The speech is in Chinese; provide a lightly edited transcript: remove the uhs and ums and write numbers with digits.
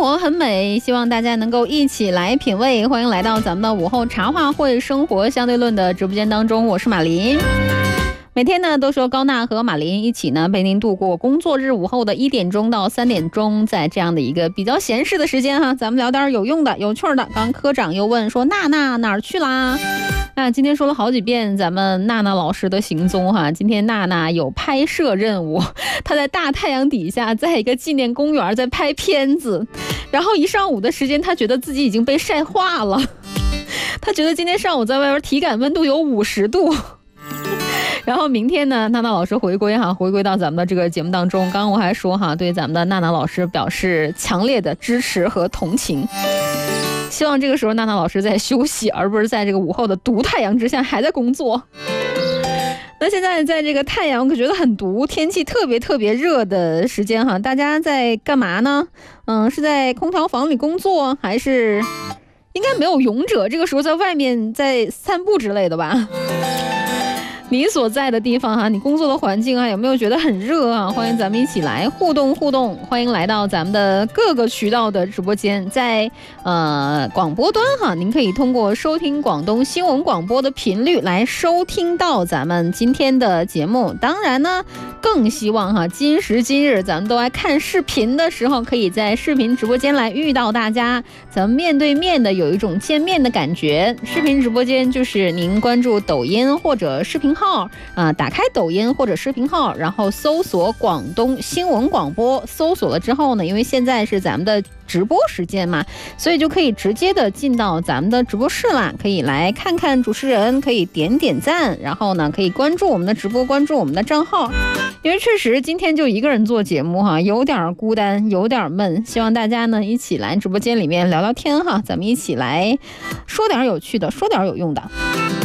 活很美，希望大家能够一起来品味。欢迎来到咱们的午后茶话会生活相对论的直播间当中，我是马林。每天呢，都是由高娜和马林一起呢陪您度过工作日午后的1点钟到3点钟，在这样的一个比较闲适的时间哈，咱们聊点有用的、有趣的。刚科长又问说娜娜哪儿去啦？今天说了好几遍咱们娜娜老师的行踪哈。今天娜娜有拍摄任务，她在大太阳底下，在一个纪念公园在拍片子，然后一上午的时间，她觉得自己已经被晒化了。她觉得今天上午在外边体感温度有50度。然后明天呢，娜娜老师回归到咱们的这个节目当中。刚刚我还说哈，对咱们的娜娜老师表示强烈的支持和同情。希望这个时候娜娜老师在休息，而不是在这个午后的毒太阳之下还在工作。那现在在这个太阳可觉得很毒，天气特别热的时间哈，大家在干嘛呢？是在空调房里工作，还是应该没有勇者这个时候在外面在散步之类的吧？你所在的地方哈，你工作的环境啊，有没有觉得很热啊？欢迎咱们一起来互动，欢迎来到咱们的各个渠道的直播间，在广播端哈，您可以通过收听广东新闻广播的频率来收听到咱们今天的节目。当然呢，更希望哈，今时今日咱们都爱看视频的时候，可以在视频直播间来遇到大家，咱们面对面的有一种见面的感觉。视频直播间就是您关注抖音或者视频号打开抖音或者视频号，然后搜索广东新闻广播，搜索了之后呢，因为现在是咱们的直播时间嘛，所以就可以直接的进到咱们的直播室啦，可以来看看主持人，可以点赞，然后呢可以关注我们的直播，关注我们的账号。因为确实今天就一个人做节目哈，有点孤单，有点闷，希望大家呢一起来直播间里面聊聊天哈，咱们一起来说点有趣的，说点有用的。